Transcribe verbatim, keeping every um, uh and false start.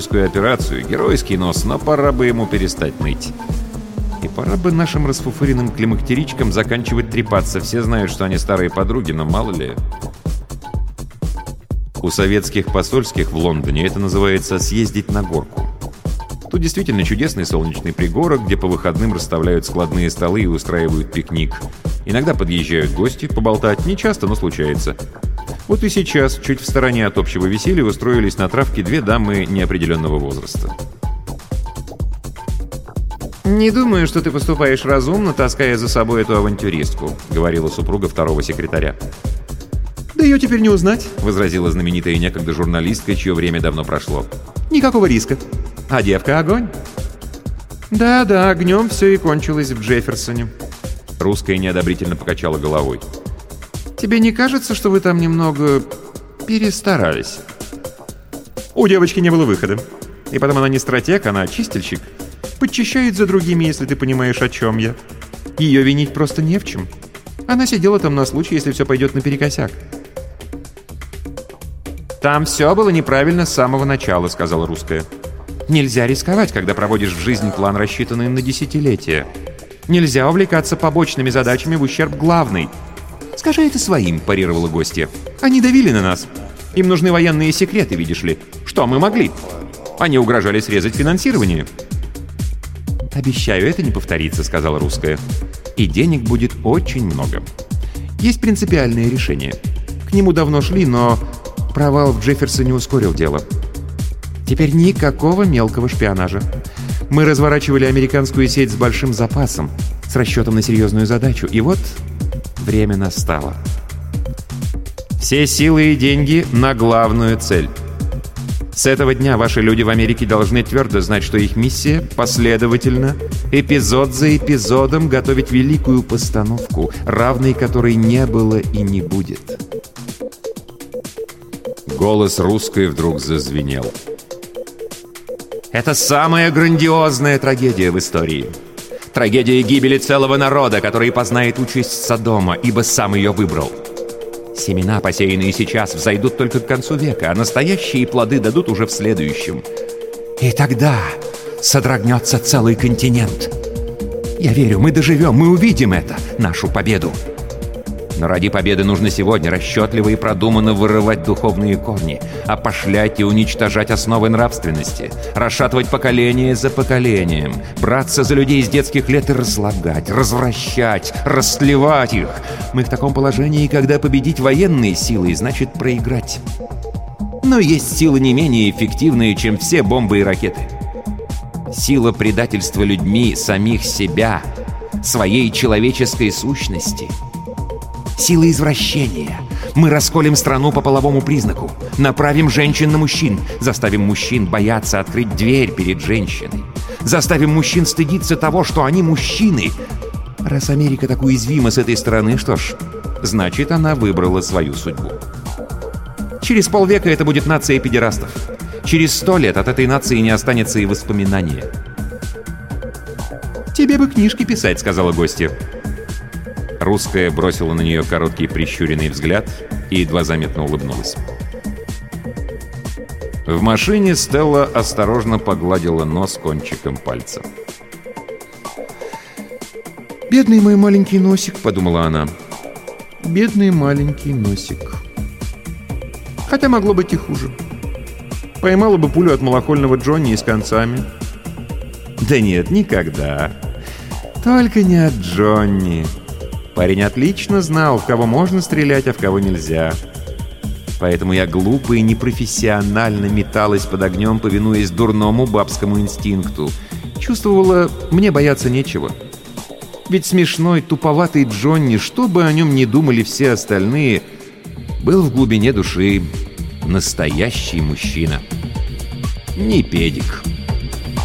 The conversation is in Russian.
операцию, геройский нос, но пора бы ему перестать ныть. И пора бы нашим расфуфыренным климактеричкам заканчивать трепаться. Все знают, что они старые подруги, но мало ли... У советских посольских в Лондоне это называется «съездить на горку». Тут действительно чудесный солнечный пригорок, где по выходным расставляют складные столы и устраивают пикник. Иногда подъезжают гости, поболтать, не часто, но случается. Вот и сейчас, чуть в стороне от общего веселья, устроились на травке две дамы неопределенного возраста. «Не думаю, что ты поступаешь разумно, таская за собой эту авантюристку», — говорила супруга второго секретаря. «Да ее теперь не узнать», — возразила знаменитая некогда журналистка, чье время давно прошло. «Никакого риска. А девка — огонь». «Да-да, огнем все и кончилось в Джефферсоне». Русская неодобрительно покачала головой. «Тебе не кажется, что вы там немного перестарались?» У девочки не было выхода. И потом она не стратег, она чистильщик. Подчищает за другими, если ты понимаешь, о чем я. Ее винить просто не в чем. Она сидела там на случай, если все пойдет наперекосяк. «Там все было неправильно с самого начала», — сказала русская. «Нельзя рисковать, когда проводишь в жизнь план, рассчитанный на десятилетия. Нельзя увлекаться побочными задачами в ущерб главной». «Скажи это своим», — парировала гостья. «Они давили на нас. Им нужны военные секреты, видишь ли. Что мы могли? Они угрожали срезать финансирование». «Обещаю, это не повторится», — сказала русская. «И денег будет очень много. Есть принципиальное решение. К нему давно шли, но провал в Джефферсоне ускорил дело. Теперь никакого мелкого шпионажа. Мы разворачивали американскую сеть с большим запасом, с расчетом на серьезную задачу. И вот время настало. Все силы и деньги на главную цель. С этого дня ваши люди в Америке должны твердо знать, что их миссия последовательно, эпизод за эпизодом готовить великую постановку, равной которой не было и не будет». Голос русской вдруг зазвенел. «Это самая грандиозная трагедия в истории. Трагедия гибели целого народа, который познает участь Содома, ибо сам ее выбрал. Семена, посеянные сейчас, взойдут только к концу века, а настоящие плоды дадут уже в следующем. И тогда содрогнется целый континент. Я верю, мы доживем, мы увидим это, нашу победу. Но ради победы нужно сегодня расчетливо и продуманно вырывать духовные корни, опошлять и уничтожать основы нравственности, расшатывать поколение за поколением, браться за людей с детских лет и разлагать, развращать, растлевать их. Мы в таком положении, когда победить военной силой значит проиграть. Но есть силы не менее эффективные, чем все бомбы и ракеты. Сила предательства людьми самих себя, своей человеческой сущности. Сила извращения. Мы расколем страну по половому признаку, направим женщин на мужчин, заставим мужчин бояться открыть дверь перед женщиной, заставим мужчин стыдиться того, что они мужчины. Раз Америка так уязвима с этой стороны, что ж, значит, она выбрала свою судьбу. Через полвека это будет нация педерастов. Через сто лет от этой нации не останется и воспоминания. «Тебе бы книжки писать», — сказала гостья. Русская бросила на нее короткий прищуренный взгляд и едва заметно улыбнулась. В машине Стелла осторожно погладила нос кончиком пальца. «Бедный мой маленький носик», — подумала она. «Бедный маленький носик. Хотя могло быть и хуже. Поймала бы пулю от малохольного Джонни и с концами». «Да нет, никогда. Только не от Джонни». Парень отлично знал, в кого можно стрелять, а в кого нельзя. Поэтому я глупо и непрофессионально металась под огнем, повинуясь дурному бабскому инстинкту. Чувствовала, мне бояться нечего. Ведь смешной, туповатый Джонни, что бы о нем ни думали все остальные, был в глубине души настоящий мужчина. Не педик.